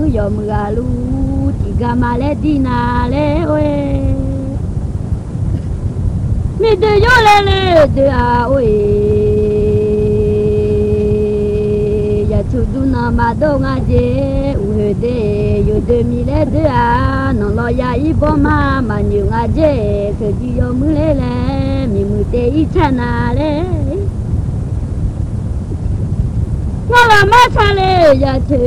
yom galu tiga male dinale oe mi de yolele de a oe ya tuduna madonga je uhede yo 2002 a non lo ya iboma manyunga je ke di yom lele mi mute ichanale ngala machale ya che